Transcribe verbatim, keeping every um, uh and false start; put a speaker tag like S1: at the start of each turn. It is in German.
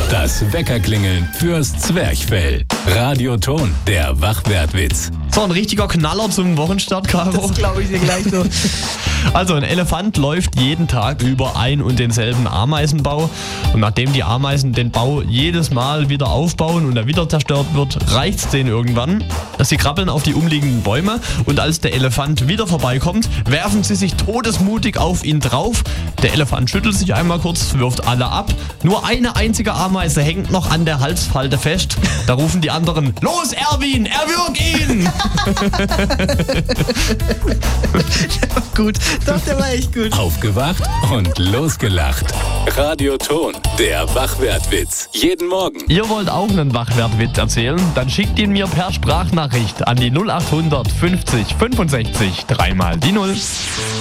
S1: Das Weckerklingeln fürs Zwerchfell. Radioton, der Wachwertwitz.
S2: So, ein richtiger Knaller zum Wochenstart, Caro.
S3: Das glaube ich dir gleich so.
S2: Also, ein Elefant läuft jeden Tag über ein und denselben Ameisenbau. Und nachdem die Ameisen den Bau jedes Mal wieder aufbauen und er wieder zerstört wird, reicht's denen irgendwann. Sie krabbeln auf die umliegenden Bäume und als der Elefant wieder vorbeikommt, werfen sie sich todesmutig auf ihn drauf. Der Elefant schüttelt sich einmal kurz, wirft alle ab. Nur eine einzige Ameise hängt noch an der Halsfalte fest. Da rufen die anderen: Los, Erwin, erwürg ihn!
S3: Gut, doch, der war echt gut.
S1: Aufgewacht und losgelacht. Radioton, der Wachwertwitz. Jeden Morgen.
S2: Ihr wollt auch einen Wachwertwitz erzählen? Dann schickt ihn mir per Sprachnachricht an die null acht hundert fünfzig fünfundsechzig dreimal die Null.